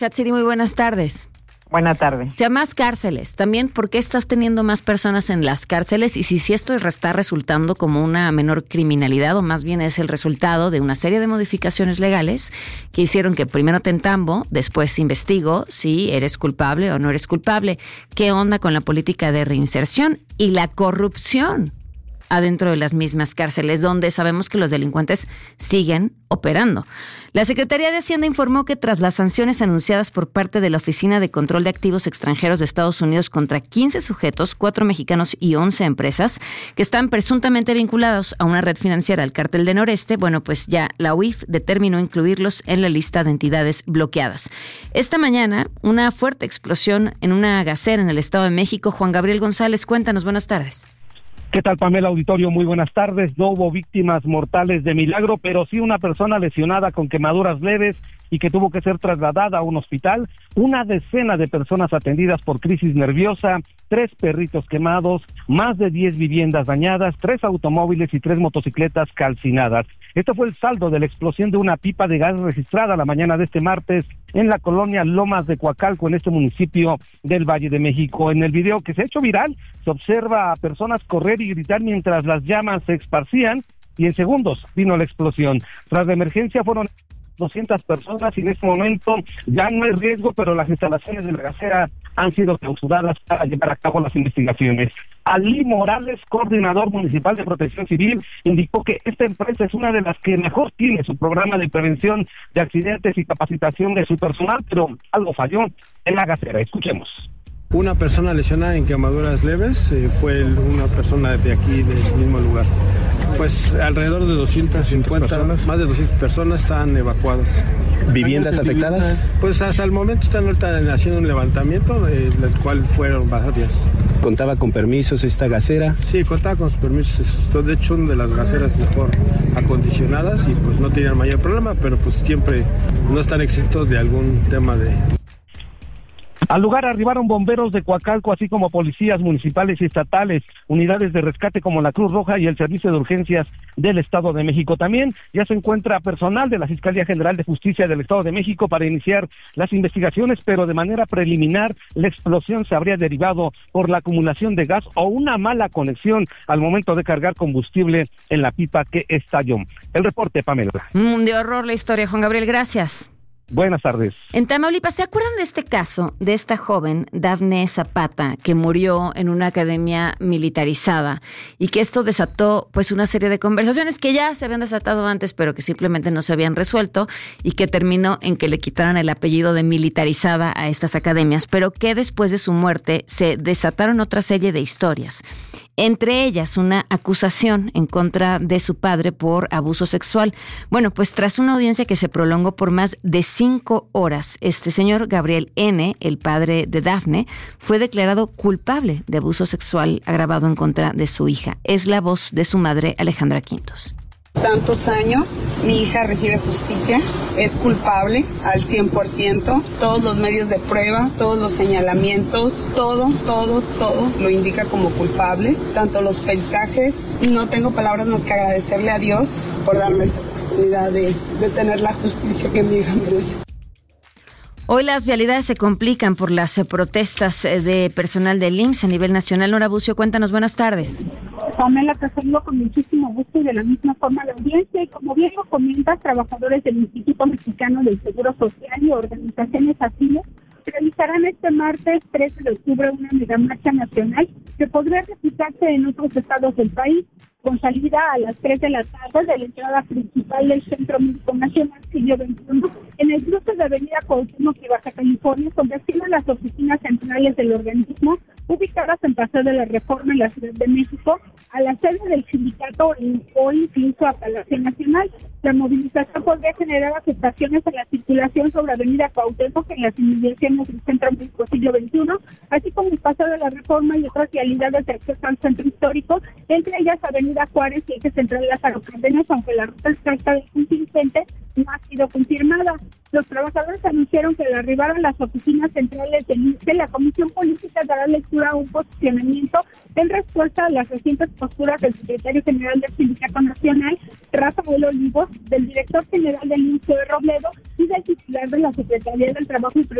Chatsiri, muy buenas tardes. Buenas tardes. O sea, más cárceles. También, ¿por qué estás teniendo más personas en las cárceles? Y si esto está resultando como una menor criminalidad, o más bien es el resultado de una serie de modificaciones legales que hicieron que primero te entambo, después investigo si eres culpable o no eres culpable. ¿Qué onda con la política de reinserción y la corrupción adentro de las mismas cárceles, donde sabemos que los delincuentes siguen operando? La Secretaría de Hacienda informó que tras las sanciones anunciadas por parte de la Oficina de Control de Activos Extranjeros de Estados Unidos contra 15 sujetos, 4 mexicanos y 11 empresas, que están presuntamente vinculados a una red financiera al Cártel de Noreste, bueno, pues ya la UIF determinó incluirlos en la lista de entidades bloqueadas. Esta mañana, una fuerte explosión en una gasera en el Estado de México. Juan Gabriel González, cuéntanos, buenas tardes. ¿Qué tal, Pamela Auditorio? Muy buenas tardes. No hubo víctimas mortales de milagro, pero sí una persona lesionada con quemaduras leves y que tuvo que ser trasladada a un hospital, una decena de personas atendidas por crisis nerviosa, 3 perritos quemados, más de 10 viviendas dañadas, 3 automóviles y 3 motocicletas calcinadas. Este fue el saldo de la explosión de una pipa de gas registrada la mañana de este martes en la colonia Lomas de Coacalco, en este municipio del Valle de México. En el video que se ha hecho viral, se observa a personas correr y gritar mientras las llamas se esparcían, y en segundos vino la explosión. Tras la emergencia fueron 200 personas y en este momento ya no hay riesgo, pero las instalaciones de la gasera han sido clausuradas para llevar a cabo las investigaciones. Alí Morales, coordinador municipal de Protección Civil, indicó que esta empresa es una de las que mejor tiene su programa de prevención de accidentes y capacitación de su personal, pero algo falló en la gasera. Escuchemos. Una persona lesionada en quemaduras leves, fue una persona de aquí, del mismo lugar. Pues alrededor de 250 personas, más de 200 personas están evacuadas. ¿Viviendas afectadas? Pues hasta el momento están ahorita haciendo un levantamiento, el cual fueron varias. ¿Contaba con permisos esta gasera? Sí, contaba con sus permisos. De hecho, una de las gaseras mejor acondicionadas y pues no tenían mayor problema, pero pues siempre no están exentos de algún tema de... Al lugar arribaron bomberos de Coacalco, así como policías municipales y estatales, unidades de rescate como la Cruz Roja y el Servicio de Urgencias del Estado de México. También ya se encuentra personal de la Fiscalía General de Justicia del Estado de México para iniciar las investigaciones, pero de manera preliminar la explosión se habría derivado por la acumulación de gas o una mala conexión al momento de cargar combustible en la pipa que estalló. El reporte, Pamela. De horror la historia, Juan Gabriel, gracias. Buenas tardes. En Tamaulipas, ¿se acuerdan de este caso de esta joven, Dafne Zapata, que murió en una academia militarizada y que esto desató pues una serie de conversaciones que ya se habían desatado antes, pero que simplemente no se habían resuelto y que terminó en que le quitaran el apellido de militarizada a estas academias, pero que después de su muerte se desataron otra serie de historias? Entre ellas, una acusación en contra de su padre por abuso sexual. Bueno, pues tras una audiencia que se prolongó por más de 5 horas, este señor Gabriel N., el padre de Dafne, fue declarado culpable de abuso sexual agravado en contra de su hija. Es la voz de su madre, Alejandra Quintos. Tantos años, mi hija recibe justicia, es culpable al 100%, todos los medios de prueba, todos los señalamientos, todo lo indica como culpable, tanto los peritajes. No tengo palabras más que agradecerle a Dios por darme esta oportunidad de tener la justicia que mi hija merece. Hoy las vialidades se complican por las protestas de personal del IMSS a nivel nacional. Nora Bucio, cuéntanos, buenas tardes. Pamela, te saludo con muchísimo gusto y de la misma forma la audiencia. Y como bien lo comentas, trabajadores del Instituto Mexicano del Seguro Social y organizaciones afines realizarán este martes 13 de octubre una megamarcha nacional que podría replicarse en otros estados del país, con salida a las 3 de la tarde de la entrada principal del Centro Médico Nacional Siglo XXI, en el cruce de Avenida Cuauhtémoc y Baja California, con destino a las oficinas centrales del organismo, ubicadas en Paseo de la Reforma en la Ciudad de México, a la sede del sindicato o incluso a Palacio Nacional. La movilización podría generar afectaciones en la circulación sobre Avenida Cuauhtémoc en las inmediaciones del Centro Médico Siglo XXI, así como el Paseo de la Reforma y otras vialidades de acceso al centro histórico, entre ellas Avenida Juárez y Eje Central Lázaro Cárdenas, aunque la ruta exacta del contingente no ha sido confirmada. Los trabajadores anunciaron que al arribar a las oficinas centrales del INSE, la Comisión Política dará lectura a un posicionamiento en respuesta a las recientes posturas del secretario general del Sindicato Nacional, Rafael Olivos, del director general del IMSS de Robledo y del titular de la Secretaría del Trabajo y